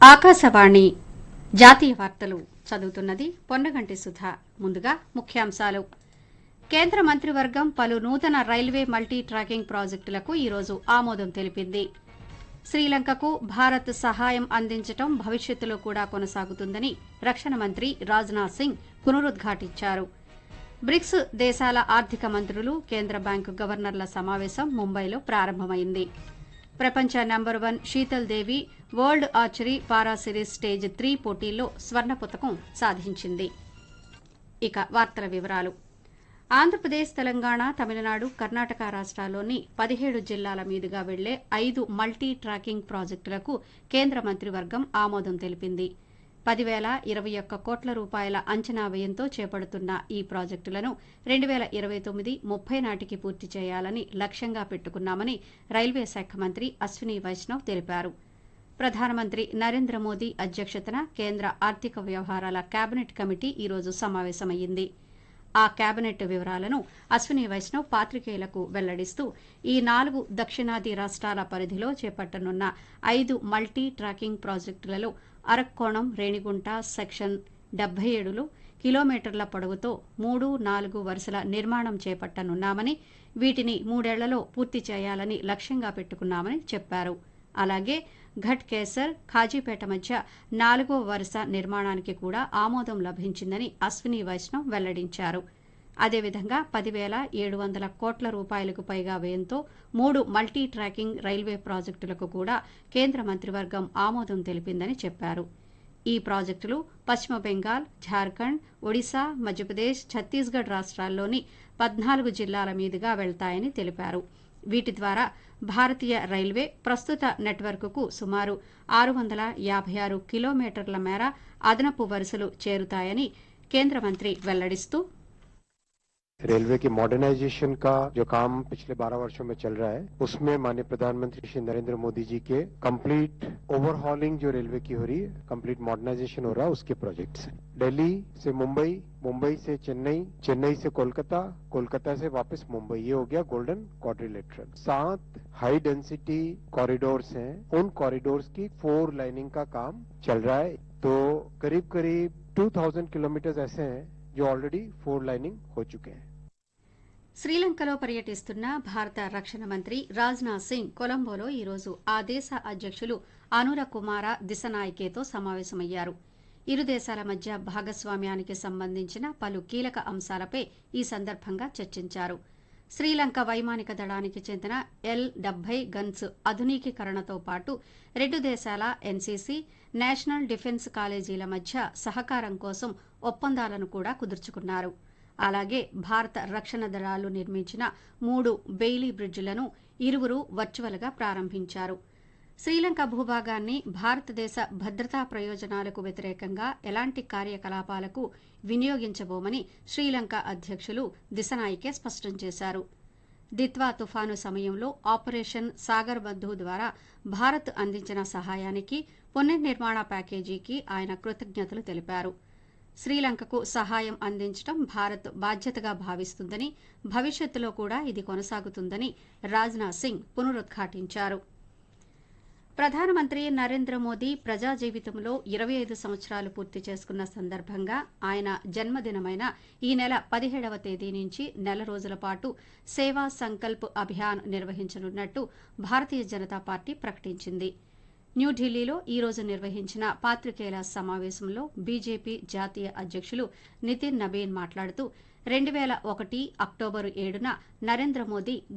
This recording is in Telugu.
ఆకాశవాణి జాతీయ వార్తలు చదువుతున్నది పొన్నగంటి సుధా. ముందుగా ముఖ్యాంశాలు. కేంద్ర మంత్రివర్గం పలు నూతన రైల్వే మల్టీ ట్రాకింగ్ ప్రాజెక్టులకు ఈరోజు ఆమోదం తెలిపింది. శ్రీలంకకు భారత్ సహాయం అందించడం భవిష్యత్తులో కూడా కొనసాగుతుందని రక్షణ మంత్రి రాజ్నాథ్ సింగ్ పునరుద్ఘాటించారు. బ్రిక్స్ దేశాల ఆర్థిక మంత్రులు, కేంద్ర బ్యాంకు గవర్నర్ల సమావేశం ముంబైలో ప్రారంభమైంది. ప్రపంచ నంబర్ 1 శీతల్ దేవి వరల్డ్ ఆర్చరీ పారా సిరీస్ స్టేజ్ 3 పోటీల్లో స్వర్ణ పతకం సాధించింది. ఇక వార్తల వివరాలు. ఆంధ్రప్రదేశ్, తెలంగాణ, తమిళనాడు, కర్ణాటక రాష్ట్రాల్లోని 17 జిల్లాల మీదుగా వెళ్లే 5 మల్టీ ట్రాకింగ్ ప్రాజెక్టులకు కేంద్ర మంత్రివర్గం ఆమోదం తెలిపింది. 10,021 కోట్ల రూపాయల అంచనా వ్యయంతో చేపడుతున్న ఈ ప్రాజెక్టులను 2029-30 నాటికి పూర్తి చేయాలని లక్ష్యంగా పెట్టుకున్నామని రైల్వే శాఖ మంత్రి అశ్విని వైష్ణవ్ తెలిపారు. ప్రధానమంత్రి నరేంద్ర మోదీ అధ్యక్షతన కేంద్ర ఆర్థిక వ్యవహారాల కేబినెట్ కమిటీ ఈరోజు సమావేశమైంది. ఆ కేబినెట్ వివరాలను అశ్విని వైష్ణవ్ పాత్రికేయులకు వెల్లడిస్తూ, ఈ 4 దక్షిణాది రాష్ట్రాల పరిధిలో చేపట్టనున్న 5 multi tracking ప్రాజెక్టులలో Arakkonam Renigunta section 77 కిలోమీటర్ల పొడవుతో 3-4 వరుసల నిర్మాణం చేపట్టనున్నామని, వీటిని 3 ఏళ్లలో పూర్తి చేయాలని లక్ష్యంగా పెట్టుకున్నామని చెప్పారు. అలాగే ఘట్ కేసర్, ఖాజీపేట మధ్య 4వ వరుస నిర్మాణానికి కూడా ఆమోదం లభించిందని అశ్విని వైష్ణవ్ వెల్లడించారు. అదేవిధంగా 10,700 కోట్ల రూపాయలకు పైగా వ్యయంతో 3 మల్టీ ట్రాకింగ్ రైల్వే ప్రాజెక్టులకు కూడా కేంద్ర మంత్రివర్గం ఆమోదం తెలిపిందని చెప్పారు. ఈ ప్రాజెక్టులు పశ్చిమ బెంగాల్, ఝార్ఖండ్, ఒడిశా, మధ్యప్రదేశ్, ఛత్తీస్గఢ్ రాష్ట్రాల్లోని 14 జిల్లాల మీదుగా వెళ్తాయని తెలిపారు. వీటి ద్వారా భారతీయ రైల్వే ప్రస్తుత నెట్వర్క్కు సుమారు 656 కిలోమీటర్ల మేర అదనపు వరుసలు చేరుతాయని కేంద్ర మంత్రి వెల్లడిస్తూ, रेलवे की मॉडर्नाइजेशन का जो काम पिछले 12 वर्षों में चल रहा है, उसमें माननीय प्रधानमंत्री श्री नरेंद्र मोदी जी के कंप्लीट ओवरहॉलिंग जो रेलवे की हो रही है, कंप्लीट मॉडर्नाइजेशन हो रहा है, उसके प्रोजेक्ट्स हैं. दिल्ली से मुंबई, मुंबई से चेन्नई, चेन्नई से कोलकाता, कोलकाता से वापस मुंबई, ये हो गया golden quadrilateral. 7 high density corridors हैं, उन कॉरिडोर्स की 4 लाइनिंग का काम चल रहा है. तो करीब करीब 2000 किलोमीटर ऐसे हैं जो ऑलरेडी 4 लाइनिंग हो चुके हैं. శ్రీలంకలో పర్యటిస్తున్న భారత రక్షణ మంత్రి రాజ్నాథ్ సింగ్ కొలంబోలో ఈరోజు ఆ దేశ అధ్యక్షులు అనుర కుమార దిశనాయకేతో సమావేశమయ్యారు. ఇరు దేశాల మధ్య భాగస్వామ్యానికి సంబంధించిన పలు కీలక అంశాలపై ఈ సందర్భంగా చర్చించారు. శ్రీలంక వైమానిక దళానికి చెందిన L-70 గన్స్ ఆధునికీకరణతో పాటు 2 దేశాల ఎన్సీసీ, నేషనల్ డిఫెన్స్ కాలేజీల మధ్య సహకారం కోసం ఒప్పందాలను కూడా కుదుర్చుకున్నారు. అలాగే భారత రక్షణ దళాలు నిర్మించిన 3 బెయిలీ బ్రిడ్జిలను ఇరువురు వర్చువల్గా ప్రారంభించారు. శ్రీలంక భూభాగాన్ని భారతదేశ భద్రతా ప్రయోజనాలకు వ్యతిరేకంగా ఎలాంటి కార్యకలాపాలకు వినియోగించబోమని శ్రీలంక అధ్యక్షులు దిశనాయకే స్పష్టం చేశారు. దిత్వా తుఫాను సమయంలో ఆపరేషన్ సాగర్ బంధు ద్వారా భారత్ అందించిన సహాయానికి, పునర్నిర్మాణ ప్యాకేజీకి ఆయన కృతజ్ఞతలు తెలిపారు. శ్రీలంకకు సహాయం అందించడం భారత్ బాధ్యతగా భావిస్తుందని, భవిష్యత్తులో కూడా ఇది కొనసాగుతుందని రాజ్నాథ్ సింగ్ పునరుద్ఘాటించారు. ప్రధానమంత్రి నరేంద్ర మోదీ ప్రజా జీవితంలో 25 సంవత్సరాలు పూర్తి చేసుకున్న సందర్భంగా ఆయన జన్మదినమైన ఈ నెల 17వ తేదీ నుంచి నెల రోజుల పాటు సేవా సంకల్ప్ అభియాన్ నిర్వహించనున్నట్టు భారతీయ జనతా పార్టీ ప్రకటించింది. న్యూఢిల్లీలో ఈరోజు నిర్వహించిన పాత్రికేయుల సమావేశంలో బీజేపీ జాతీయ అధ్యక్షులు నితిన్ నబీన్ మాట్లాడుతూ, 2001 అక్టోబరు 7న నరేంద్ర మోదీ